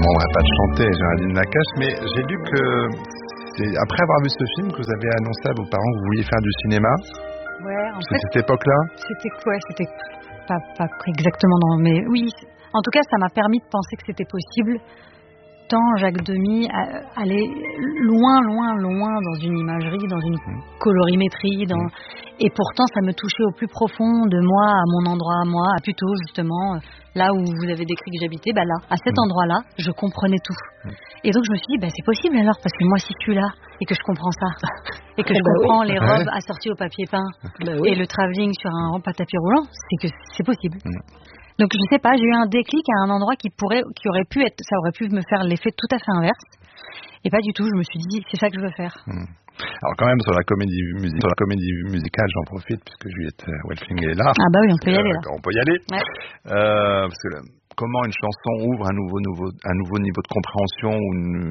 demanderai pas de chanter, Géraldine Nakache, mais j'ai lu que c'est après avoir vu ce film que vous avez annoncé à vos parents que vous vouliez faire du cinéma. Ouais, en C'est fait, cette époque-là. c'était pas exactement dans, mais oui. En tout cas, ça m'a permis de penser que c'était possible. Tant Jacques Demy allait loin dans une imagerie, dans une colorimétrie, et pourtant ça me touchait au plus profond de moi, à mon endroit à moi, à Puteaux justement, là où vous avez décrit que j'habitais, là, à cet endroit-là, je comprenais tout. Et donc je me suis dit, c'est possible alors, parce que moi si je suis là et que je comprends ça, et que je comprends les robes assorties au papier peint, et le travelling sur un tapis roulant, c'est que c'est possible. Donc je sais pas, j'ai eu un déclic à un endroit qui aurait pu être, ça aurait pu me faire l'effet tout à fait inverse. Et pas du tout, je me suis dit c'est ça que je veux faire. Alors quand même sur la comédie musicale, j'en profite puisque Juliette Welfling est là. Ah bah oui, on peut y aller là. On peut y aller. Ouais. Parce que comment une chanson ouvre un nouveau niveau de compréhension ou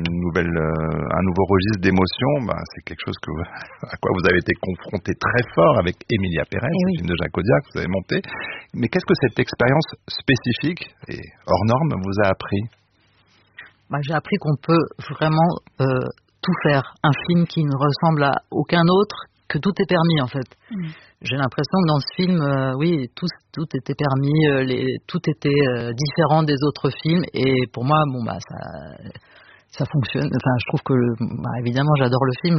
un nouveau registre d'émotion, c'est quelque chose à quoi vous avez été confronté très fort avec Emilia Pérez, le film de Jacques Audiard que vous avez monté. Mais qu'est-ce que cette expérience spécifique et hors norme vous a appris? J'ai appris qu'on peut vraiment tout faire. Un film qui ne ressemble à aucun autre, que tout est permis en fait. J'ai l'impression que dans ce film, tout était permis, tout était différent des autres films. Et pour moi, ça fonctionne. Enfin, je trouve que, évidemment, j'adore le film.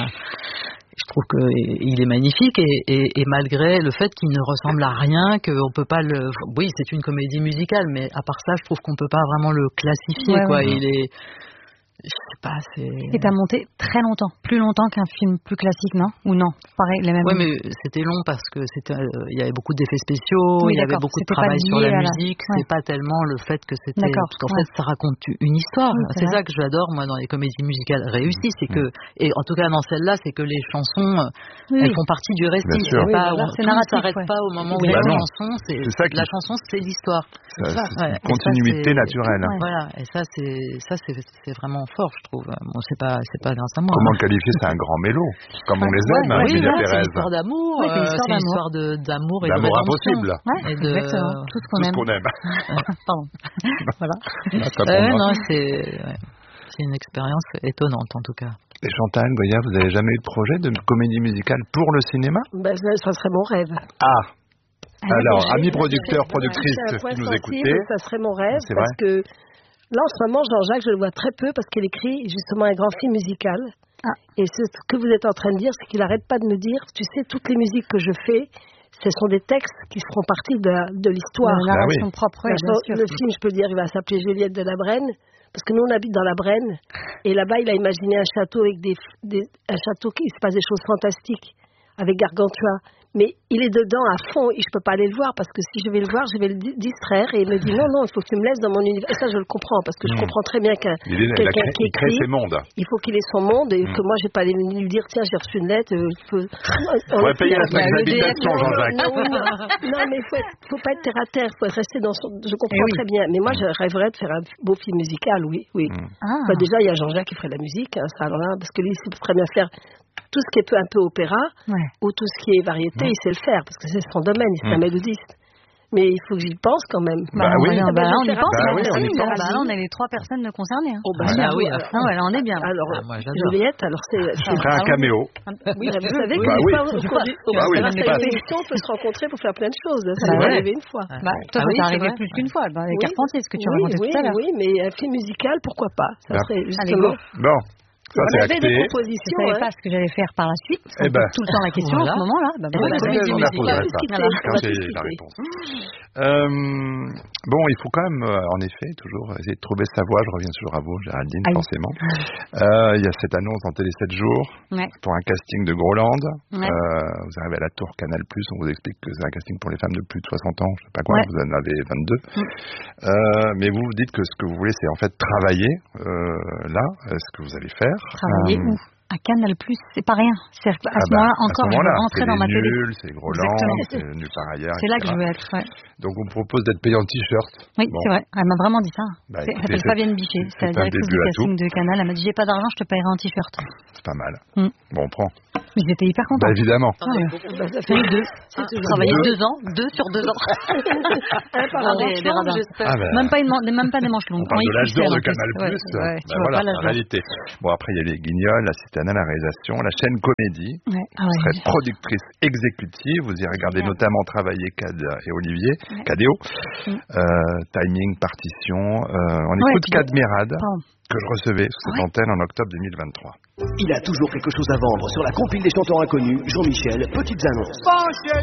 Je trouve qu'il est magnifique et malgré le fait qu'il ne ressemble à rien, qu'on peut pas le. Oui, c'est une comédie musicale, mais à part ça, je trouve qu'on peut pas vraiment le classifier, quoi. Ouais. Il est. Je sais pas, c'est. Et t'as monté très longtemps, plus longtemps qu'un film plus classique, non? Ou non? Pareil, les mêmes. Oui, mais c'était long parce que il y avait beaucoup d'effets spéciaux, il y avait beaucoup de travail sur la musique. C'est pas tellement le fait que c'était. Parce qu'en fait, ça raconte une histoire. C'est ça que j'adore, moi, dans les comédies musicales réussies, c'est que, et en tout cas dans celle-là, c'est que les chansons, elles font partie du récit. C'est pas, tout ne s'arrête pas au moment où il y a la chanson. La chanson, c'est l'histoire. C'est une continuité naturelle. Voilà, et ça, c'est vraiment fort, je trouve. Bon, c'est pas grâce à moi. Comment le qualifier? C'est un grand mélo, comme on les aime, Emilia Pérez. C'est une histoire d'amour, c'est une histoire d'amour et de d'amour rédemption. Impossible. Exactement. Tout ce qu'on aime. Pardon. Voilà. Non, c'est une expérience étonnante en tout cas. Et Chantal, Goya, vous n'avez jamais eu de projet de comédie musicale pour le cinéma? Ça serait mon rêve. Alors, amis producteurs, productrices qui nous écoutez, ça serait mon rêve parce que là, en ce moment, Jean-Jacques, je le vois très peu parce qu'il écrit justement un grand film musical. Et ce que vous êtes en train de dire, c'est qu'il n'arrête pas de me dire, tu sais, toutes les musiques que je fais, ce sont des textes qui feront partie de l'histoire. La narration propre. Le film, je peux dire, il va s'appeler Juliette de la Brenne, parce que nous, on habite dans la Brenne. Et là-bas, il a imaginé un château avec un château qui se passe des choses fantastiques, avec Gargantua. Mais il est dedans à fond et je peux pas aller le voir parce que si je vais le voir, je vais le distraire et il me dit non, il faut que tu me laisses dans mon univers. Et ça, je le comprends parce que je comprends très bien qu'un quelqu'un qui écrit, ses mondes. Il faut qu'il ait son monde et que moi, j'ai pas lui dire tiens, j'ai reçu une lettre. On va payer la taxe d'habitation, Jean-Jacques. Non, mais faut pas être terre à terre, faut rester dans son. Je comprends très bien, mais moi, je rêverais de faire un beau film musical, oui. Déjà, il y a Jean-Jacques qui ferait de la musique, ça alors là, parce que lui, il sait très bien faire tout ce qui est un peu opéra ou tout ce qui est variété, il sait le faire parce que c'est son domaine, il est un mélodiste. Mais il faut que j'y pense quand même. On y pense. Là, on est les 3 personnes concernées. Là, on est bien. Alors, Juliette, c'est un caméo. Oui, vous savez qu'une émission, on peut se rencontrer pour faire plein de choses. Ça va arriver une fois. Toi, ça t'est arrivé plus qu'une fois. Les Carpentiers, ce que tu racontais tout à l'heure. Oui, mais un film musical, pourquoi pas? Ça serait justement. Bon. Ça, on avait des propositions. Je ne savais pas ce que j'allais faire par la suite. Tout le temps la question en ce moment-là. On la posera quand j'ai la réponse. Bon, il faut quand même, en effet, toujours essayer de trouver sa voie. Je reviens toujours à vous, Géraldine, forcément. Il y a cette annonce en Télé 7 jours pour un casting de Groland. Vous arrivez à la Tour Canal+, on vous explique que c'est un casting pour les femmes de plus de 60 ans. Je ne sais pas quoi, vous en avez 22. Mais vous dites que ce que vous voulez, c'est en fait travailler là. Ce que vous allez faire. Travailler où? À Canal+, c'est pas rien. C'est à ce moment-là, encore, je veux rentrer dans ma télé. C'est Groland, c'est Nulle part ailleurs. C'est là que je veux être, Donc, on me propose d'être payé en t-shirt. Oui, c'est vrai. Elle m'a vraiment dit ça. Elle s'appelle Fabienne Bichet. C'est la directrice du casting de Canal. Elle m'a dit, j'ai pas d'argent, je te payerai en t-shirt. C'est pas mal. Bon, on prend. Mais j'étais hyper contente. Bah, évidemment. Ça fait 2. Travailler 2 ans, 2 sur 2 ans. Des radars. Même pas des manches longues. On parle de l'âge d'or de Canal+. Voilà, la réalité. Bon, après, il y a les Guignols, l'assistante à la réalisation, la chaîne Comédie. Vous serez productrice exécutive. Vous y regardez notamment travailler Cad et Olivier, Cadéo. Timing, partition. On écoute Cad Merad, que je recevais sous cette antenne en octobre 2023. Il a toujours quelque chose à vendre sur la compile des chanteurs inconnus. Jean-Michel, petites annonces.